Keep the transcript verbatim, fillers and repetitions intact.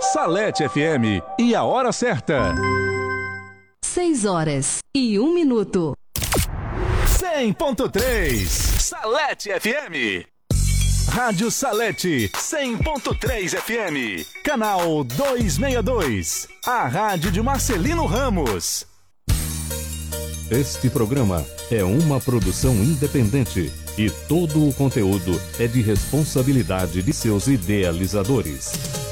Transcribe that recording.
Salete F M e a hora certa. Seis horas e um minuto. cem ponto três Salete F M. Rádio Salete cem ponto três F M. Canal duzentos e sessenta e dois. A rádio de Marcelino Ramos. Este programa é uma produção independente e todo o conteúdo é de responsabilidade de seus idealizadores.